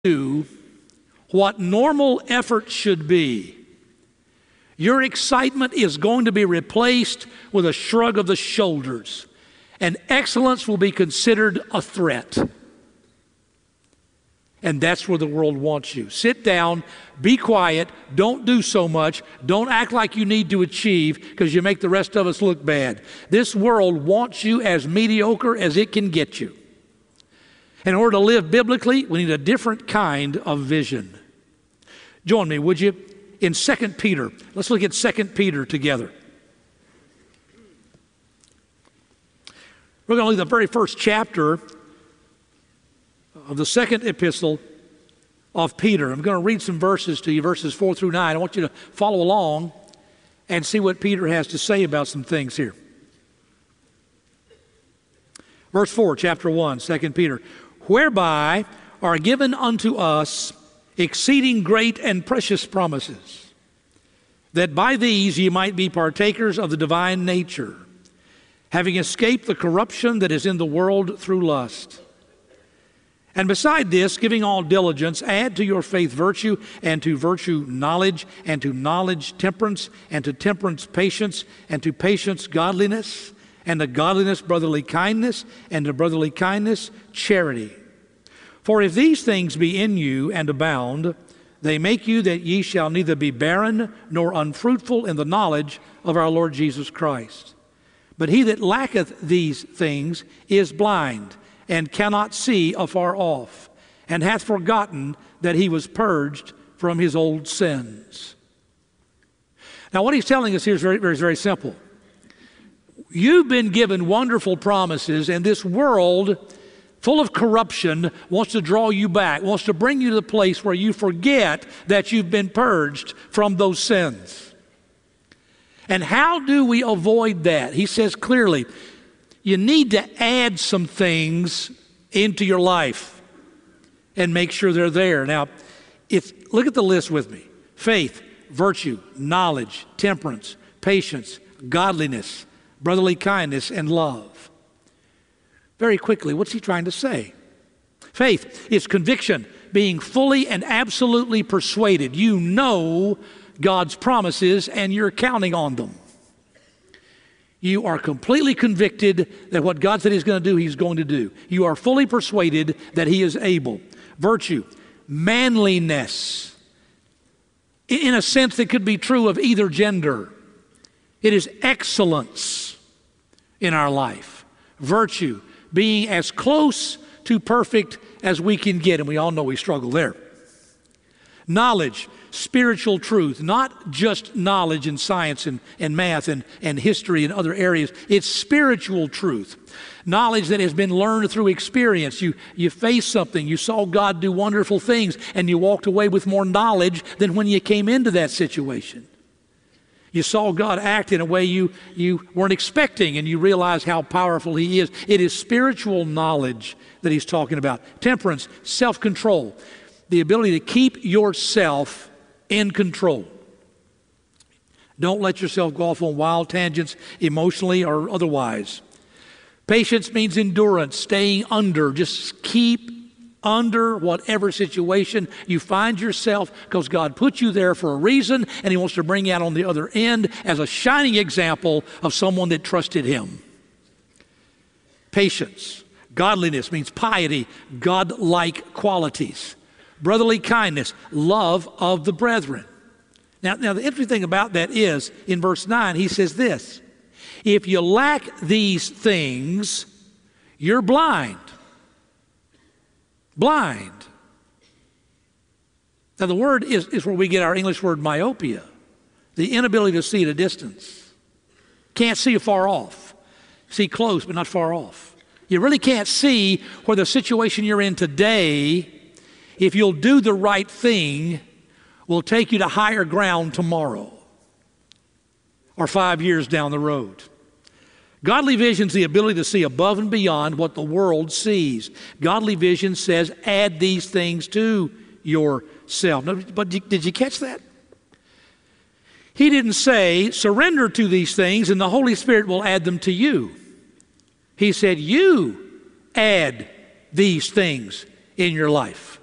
do what normal effort should be, your excitement is going to be replaced with a shrug of the shoulders, and excellence will be considered a threat. And that's where the world wants you. Sit down, be quiet, don't do so much, don't act like you need to achieve because you make the rest of us look bad. This world wants you as mediocre as it can get you. In order to live biblically, we need a different kind of vision. Join me, would you, in 2 Peter. Let's look at 2 Peter together. We're going to look at the very first chapter of the second epistle of Peter. I'm going to read some verses to you, verses 4 through 9. I want you to follow along and see what Peter has to say about some things here. Verse 4, chapter 1, 2 Peter. Whereby are given unto us exceeding great and precious promises, that by these ye might be partakers of the divine nature, having escaped the corruption that is in the world through lust. And beside this, giving all diligence, add to your faith virtue, and to virtue knowledge, and to knowledge temperance, and to temperance patience, and to patience godliness, and to godliness brotherly kindness, and to brotherly kindness charity. For if these things be in you and abound, they make you that ye shall neither be barren nor unfruitful in the knowledge of our Lord Jesus Christ. But he that lacketh these things is blind, and cannot see afar off, and hath forgotten that he was purged from his old sins. Now what he's telling us here is very simple. You've been given wonderful promises, and this world full of corruption wants to draw you back, wants to bring you to the place where you forget that you've been purged from those sins. And how do we avoid that? He says clearly, you need to add some things into your life and make sure they're there. Now, look at the list with me. Faith, virtue, knowledge, temperance, patience, godliness, brotherly kindness, and love. Very quickly, what's he trying to say? Faith is conviction, being fully and absolutely persuaded. You know God's promises and you're counting on them. You are completely convicted that what God said he's going to do, he's going to do. You are fully persuaded that he is able. Virtue, manliness, in a sense that could be true of either gender. It is excellence in our life. Virtue, being as close to perfect as we can get, and we all know we struggle there. Knowledge, spiritual truth, not just knowledge in science and math and history and other areas. It's spiritual truth. Knowledge that has been learned through experience. You faced something, you saw God do wonderful things, and you walked away with more knowledge than when you came into that situation. You saw God act in a way you weren't expecting, and you realize how powerful he is. It is spiritual knowledge that he's talking about. Temperance, self-control, the ability to keep yourself in control. Don't let yourself go off on wild tangents emotionally or otherwise. Patience means endurance, staying under. Just keep under whatever situation you find yourself, because God put you there for a reason, and he wants to bring you out on the other end as a shining example of someone that trusted him. Patience. Godliness means piety, God-like qualities. Brotherly kindness, love of the brethren. Now the interesting thing about that is, in verse 9, he says this: if you lack these things, you're blind. Blind. Now the word is where we get our English word myopia, the inability to see at a distance. Can't see afar off. See close, but not far off. You really can't see where the situation you're in today, if you'll do the right thing, will take you to higher ground tomorrow or 5 years down the road. Godly vision is the ability to see above and beyond what the world sees. Godly vision says, add these things to yourself. But did you catch that? He didn't say, surrender to these things and the Holy Spirit will add them to you. He said, you add these things in your life.